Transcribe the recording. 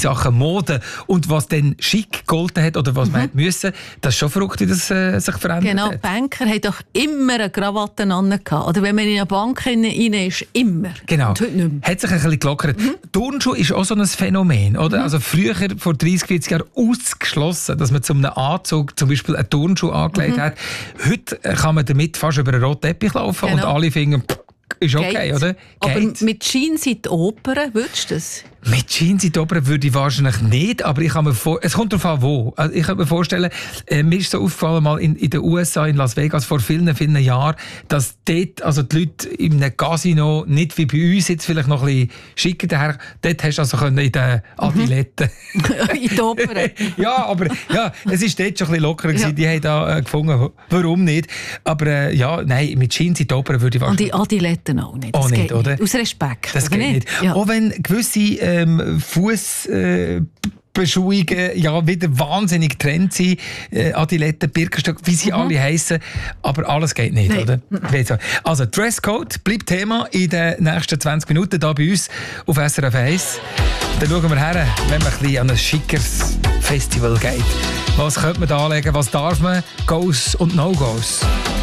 Sachen Mode und was dann schick gegolten hat oder was man hat müssen, das ist schon verrückt, wie das sich verändert genau, hat. Banker haben doch immer eine Krawatte an. Oder wenn man in eine Bank rein ist, immer. Genau. Und heute nicht mehr. Hat sich ein bisschen gelockert. Turnschuh ist auch so ein Phänomen, oder? Also früher, vor 30, 40 Jahren, ausgeschlossen, dass man zu einem Anzug zum Beispiel einen Turnschuh angelegt hat. Heute kann man damit fast über einen roten Teppich laufen und alle finden, ist okay, Geht. oder? Aber Geht. mit Jeans in die Oper, würdest du das? Mit Jeans in die Oper würde ich wahrscheinlich nicht, aber ich kann mir es kommt darauf an, wo. Also ich kann mir vorstellen, mir ist so aufgefallen, mal in den USA, in Las Vegas, vor vielen, vielen Jahren, dass dort, also die Leute in einem Casino, nicht wie bei uns jetzt vielleicht noch ein bisschen schicker daher, dort hast du also in den Adiletten. In die Oper. Ja, aber ja, es war dort schon ein bisschen lockerer gewesen. Die haben da gefunden, warum nicht. Aber ja, nein, mit Jeans in die Oper würde ich Und wahrscheinlich... die Adiletten auch nicht. Das Auch nicht, geht oder? Aus Respekt. Das oder geht nicht. Ja. Auch wenn gewisse Fußbeschauungen ja wieder wahnsinnig Trend sind, Adiletten, Birkenstock, wie sie alle heissen, aber alles geht nicht, oder? Also Dresscode bleibt Thema in den nächsten 20 Minuten hier bei uns auf SRF 1. Dann schauen wir her, wenn man ein bisschen an ein schickes Festival geht. Was könnte man da anlegen, was darf man, Goes und No-Goes?